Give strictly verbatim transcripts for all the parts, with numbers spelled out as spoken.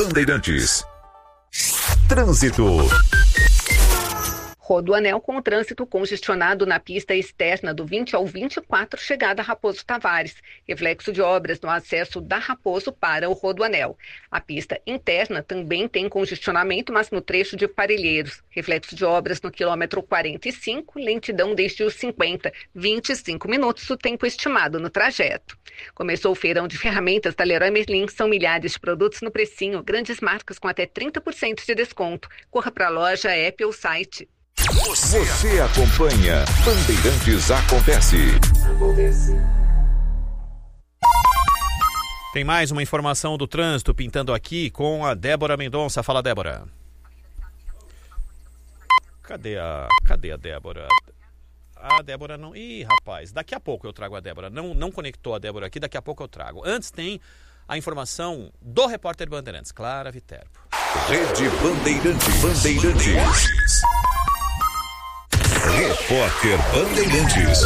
Bandeirantes. Trânsito. Rodoanel com o trânsito congestionado na pista externa do vinte ao vinte e quatro, chegada a Raposo Tavares. Reflexo de obras no acesso da Raposo para o Rodoanel. A pista interna também tem congestionamento, mas no trecho de Parelheiros. Reflexo de obras no quilômetro quarenta e cinco, lentidão desde os cinquenta, vinte e cinco minutos o tempo estimado no trajeto. Começou o feirão de ferramentas da Leroy Merlin. São milhares de produtos no precinho, grandes marcas com até trinta por cento de desconto. Corra para a loja, app ou site. Você, Você acompanha Bandeirantes Acontece. Tem mais uma informação do trânsito pintando aqui com a Débora Mendonça. Fala, Débora. Cadê a, cadê a Débora? A Débora não... Ih, rapaz, daqui a pouco eu trago a Débora. Não, não conectou a Débora aqui, daqui a pouco eu trago. Antes tem a informação do repórter Bandeirantes, Clara Viterbo. Rede Bandeirantes. Bandeirantes. Repórter Bandeirantes.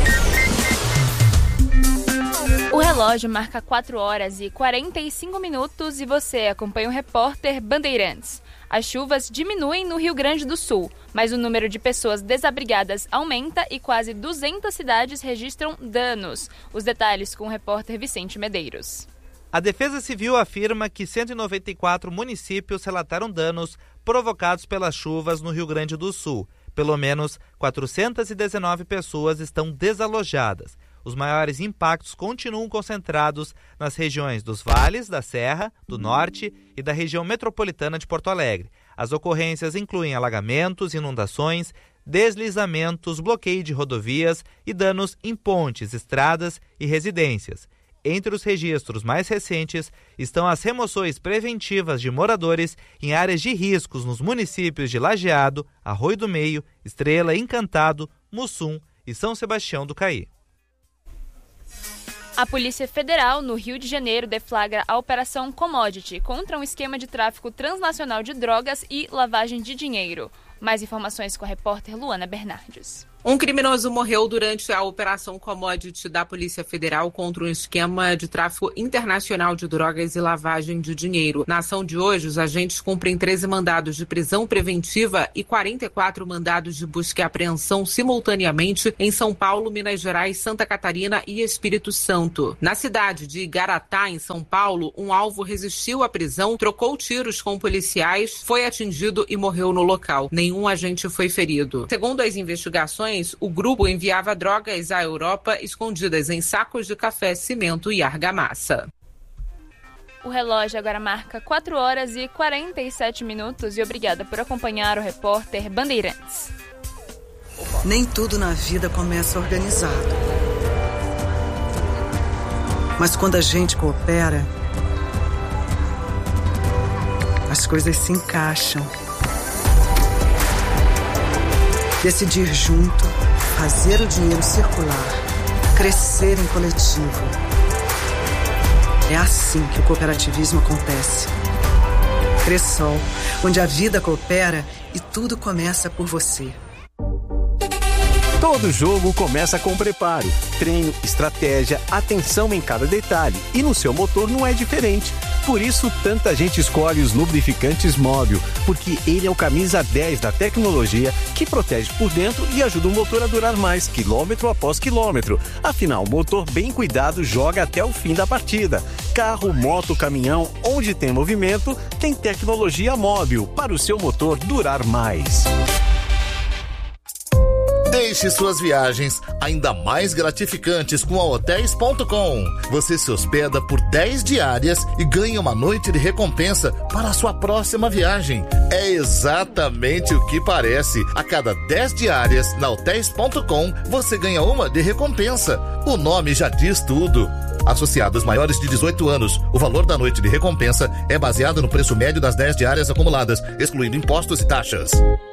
O relógio marca quatro horas e quarenta e cinco minutos e você acompanha o repórter Bandeirantes. As chuvas diminuem no Rio Grande do Sul, mas o número de pessoas desabrigadas aumenta e quase duzentas cidades registram danos. Os detalhes com o repórter Vicente Medeiros. A Defesa Civil afirma que cento e noventa e quatro municípios relataram danos provocados pelas chuvas no Rio Grande do Sul. Pelo menos quatrocentas e dezenove pessoas estão desalojadas. Os maiores impactos continuam concentrados nas regiões dos vales, da Serra, do Norte e da região metropolitana de Porto Alegre. As ocorrências incluem alagamentos, inundações, deslizamentos, bloqueio de rodovias e danos em pontes, estradas e residências. Entre os registros mais recentes estão as remoções preventivas de moradores em áreas de riscos nos municípios de Lajeado, Arroio do Meio, Estrela, Encantado, Mussum e São Sebastião do Caí. A Polícia Federal, no Rio de Janeiro, deflagra a Operação Commodity contra um esquema de tráfico transnacional de drogas e lavagem de dinheiro. Mais informações com a repórter Luana Bernardes. Um criminoso morreu durante a Operação Commodity da Polícia Federal contra um esquema de tráfico internacional de drogas e lavagem de dinheiro. Na ação de hoje, os agentes cumprem treze mandados de prisão preventiva e quarenta e quatro mandados de busca e apreensão simultaneamente em São Paulo, Minas Gerais, Santa Catarina e Espírito Santo. Na cidade de Igaratá, em São Paulo, um alvo resistiu à prisão, trocou tiros com policiais, foi atingido e morreu no local. Nenhum agente foi ferido. Segundo as investigações, o grupo enviava drogas à Europa escondidas em sacos de café, cimento e argamassa. O relógio agora marca quatro horas e quarenta e sete minutos e obrigada por acompanhar o repórter Bandeirantes. Nem tudo na vida começa organizado. Mas quando a gente coopera, as coisas se encaixam. Decidir junto, fazer o dinheiro circular, crescer em coletivo. É assim que o cooperativismo acontece. Cressol, onde a vida coopera e tudo começa por você. Todo jogo começa com preparo, treino, estratégia, atenção em cada detalhe. E no seu motor não é diferente. Por isso, tanta gente escolhe os lubrificantes Móbil, porque ele é o camisa dez da tecnologia que protege por dentro e ajuda o motor a durar mais, quilômetro após quilômetro. Afinal, o motor bem cuidado joga até o fim da partida. Carro, moto, caminhão, onde tem movimento, tem tecnologia Móbil para o seu motor durar mais. Deixe suas viagens ainda mais gratificantes com a hotéis ponto com. Você se hospeda por dez diárias e ganha uma noite de recompensa para a sua próxima viagem. É exatamente o que parece. A cada dez diárias na hotéis ponto com, você ganha uma de recompensa. O nome já diz tudo. Associados maiores de dezoito anos, o valor da noite de recompensa é baseado no preço médio das dez diárias acumuladas, excluindo impostos e taxas.